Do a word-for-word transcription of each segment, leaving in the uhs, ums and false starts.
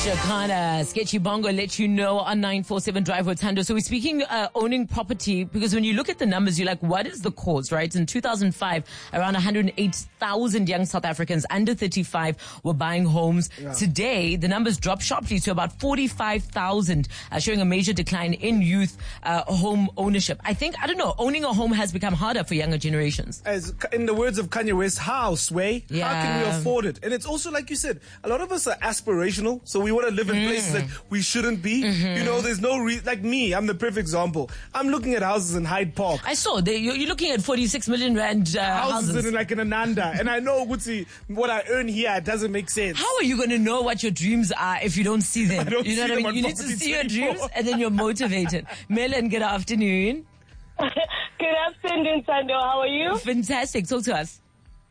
Shakana, Sketchy Bongo let you know on nine four seven Drive with Tando. So we're speaking uh, owning property, because when you look at the numbers, you're like, what is the cause, right? In two thousand five, around one hundred eight thousand young South Africans under thirty-five were buying homes. Yeah. Today, the numbers dropped sharply to about forty-five thousand, uh, showing a major decline in youth uh, home ownership. I think, I don't know, owning a home has become harder for younger generations. As in the words of Kanye West, how, Sway? Yeah. How can we afford it? And it's also, like you said, a lot of us are aspirational, so we want to live in mm. places that we shouldn't be. Mm-hmm. You know, there's no reason. Like me, I'm the perfect example. I'm looking at houses in Hyde Park. I saw they, you're, you're looking at forty-six million rand uh, houses, houses in like in Ananda, and I know Wutsi, what I earn here doesn't make sense. How are you going to know what your dreams are if you don't see them? I don't you know see what I mean? You need to see your dreams, and then you're motivated. Melon, good afternoon. Good afternoon, Tando. How are you? Fantastic. Talk to us.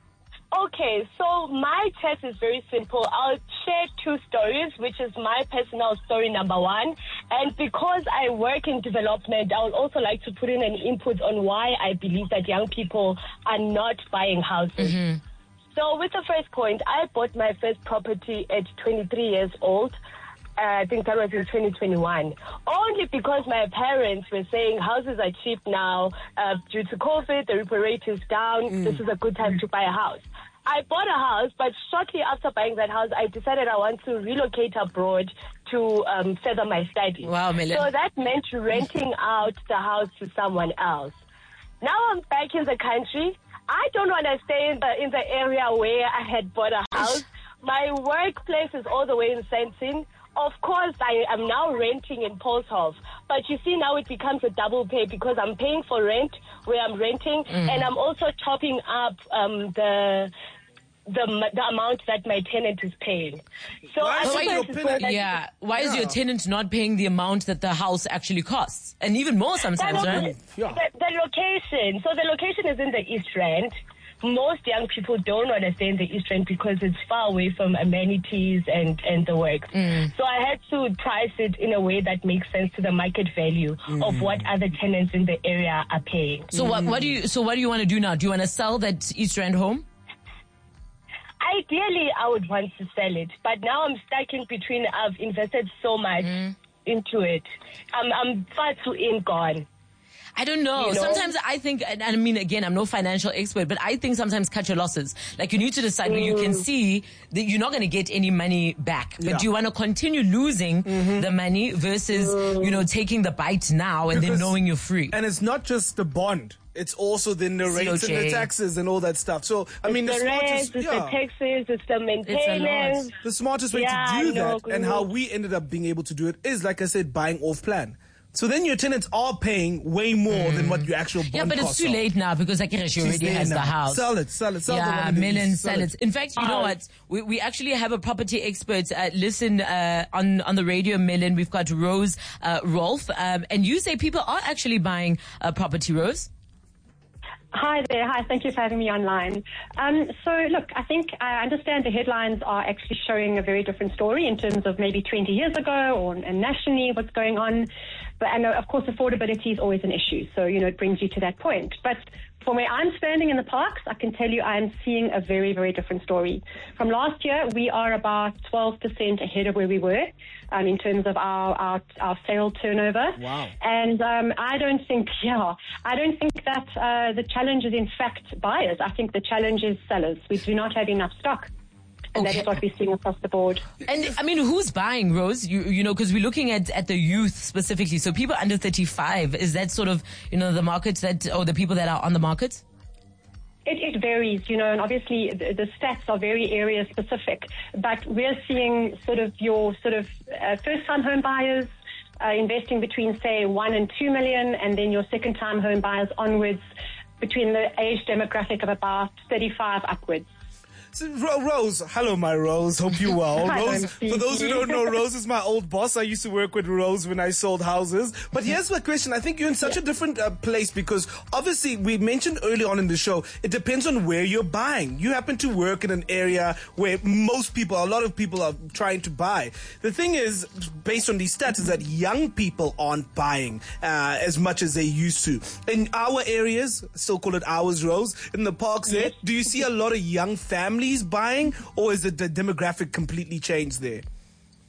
Okay, so my test is very simple. I'll share two stories, which is my personal story number one. And because I work in development, I would also like to put in an input on why I believe that young people are not buying houses. Mm-hmm. So with the first point, I bought my first property at twenty-three years old. Uh, I think that was in twenty twenty-one. Only because my parents were saying houses are cheap now. Uh, due to COVID, the repo rate is down. Mm. This is a good time to buy a house. I bought a house, but shortly after buying that house, I decided I want to relocate abroad to um, further my studies. Wow, Melon. So that meant renting out the house to someone else. Now I'm back in the country. I don't want to stay in the in the area where I had bought a house. My workplace is all the way in Sandton. Of course, I am now renting in Polshof. But you see, now it becomes a double pay because I'm paying for rent where I'm renting, mm. and I'm also topping up um, the the the amount that my tenant is paying. So why I why think your tenant, yeah, why yeah. is your tenant not paying the amount that the house actually costs, and even more sometimes, the, right? Yeah. The, the location. So the location is in the East Rand. Most young people don't want to stay in the East Rand because it's far away from amenities and, and the work. Mm. So I had to price it in a way that makes sense to the market value mm. of what other tenants in the area are paying. So mm. what, what do you, so what do you want to do now? Do you want to sell that East Rand home? Ideally, I would want to sell it, but now I'm stuck in between. I've invested so much mm. into it. I'm, I'm far too in gone. I don't know. You know. Sometimes I think, and I mean, again, I'm no financial expert, but I think sometimes cut your losses. Like you need to decide mm. when you can see that you're not going to get any money back, but yeah. do you want to continue losing mm-hmm. the money versus, mm. you know, taking the bite now and because, then knowing you're free? And it's not just the bond. It's also the rates and the taxes and all that stuff. So, I it's mean, the, the smartest, rent, it's yeah. the taxes, it's the maintenance. It's the smartest way yeah, to do no, that and how we ended up being able to do it is, like I said, buying off plan. So then your tenants are paying way more mm. than what your actual bond Yeah, but it's too are. late now because like she already has now. the house. Sell it, sell it, sell yeah, the Melon, sell, sell it. it. In fact, you oh. know what? We we actually have a property expert. Uh, listen uh, on on the radio, Melon. We've got Rose uh, Rolf, um, and you say people are actually buying uh, property, Rose. Hi there. Hi. Thank you for having me online. Um, so, look, I think I understand the headlines are actually showing a very different story in terms of maybe twenty years ago or and nationally what's going on. But and of course, affordability is always an issue. So, you know, it brings you to that point. But from where I'm standing in the parks, I can tell you I'm seeing a very, very different story. From last year, we are about twelve percent ahead of where we were um, in terms of our, our, our sale turnover. Wow. And um, I don't think, yeah, I don't think that uh, the challenge is in fact buyers. I think the challenge is sellers. We do not have enough stock. And okay. that is what we're seeing across the board. And I mean, who's buying, Rose? You you know, because we're looking at, at the youth specifically. So people under thirty-five, is that sort of, you know, the market that, or the people that are on the market? It, it varies, you know, and obviously the, the stats are very area specific. But we're seeing sort of your sort of uh, first time home buyers uh, investing between, say, one and two million, and then your second time home buyers onwards between the age demographic of about thirty-five upwards. So, Rose, hello, my Rose. Hope you're well. Rose, for those who don't know, Rose is my old boss. I used to work with Rose when I sold houses. But here's my question. I think you're in such a different uh, place because obviously we mentioned early on in the show, it depends on where you're buying. You happen to work in an area where most people, a lot of people are trying to buy. The thing is, based on these stats, is that young people aren't buying uh, as much as they used to. In our areas, still call it ours, Rose, in the parks there, Yes. do you see a lot of young families buying, or is it the demographic completely changed there?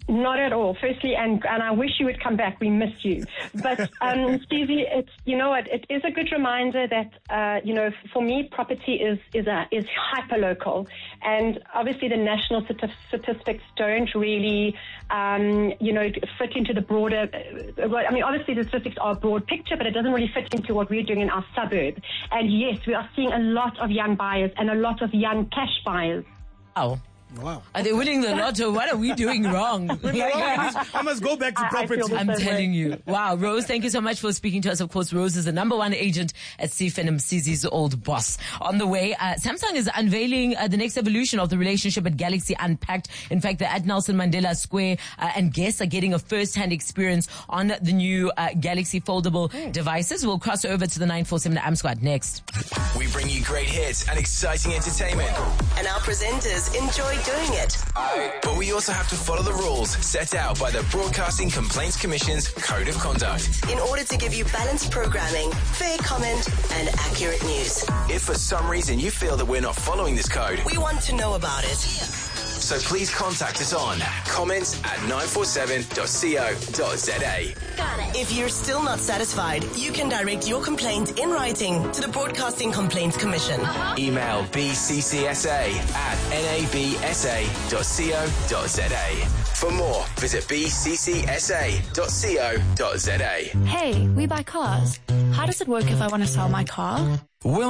Not at all. Firstly, and and I wish you would come back. We miss you. But um, Stevie, it's you know what? It is a good reminder that uh, you know for me, property is is a, is hyper local, and obviously the national statistics don't really um, you know fit into the broader. Uh, I mean, obviously the statistics are a broad picture, but it doesn't really fit into what we're doing in our suburb. And yes, we are seeing a lot of young buyers and a lot of young cash buyers. Oh. Wow. Are they winning the lotto? What are we doing wrong? I must go back to I- I property. feel the I'm same telling way. you. Wow, Rose, thank you so much for speaking to us. Of course, Rose is the number one agent at Stephen Msizi's old boss. On the way, uh, Samsung is unveiling uh, the next evolution of the relationship at Galaxy Unpacked. In fact, they're at Nelson Mandela Square, uh, and guests are getting a first-hand experience on the new uh, Galaxy foldable mm. devices. We'll cross over to the nine four seven A M Squad next. We bring you great hits and exciting entertainment. And our presenters enjoy doing it. But we also have to follow the rules set out by the Broadcasting Complaints Commission's Code of Conduct. In order to give you balanced programming, fair comment, and accurate news. If for some reason you feel that we're not following this code, We want to know about it. so please contact us on comments at nine four seven dot co dot za. If you're still not satisfied, you can direct your complaint in writing to the Broadcasting Complaints Commission. Email b c c s a at n a b s a dot co dot za. For more, visit b c c s a dot co dot za. Hey, we buy cars. How does it work if I want to sell my car? We'll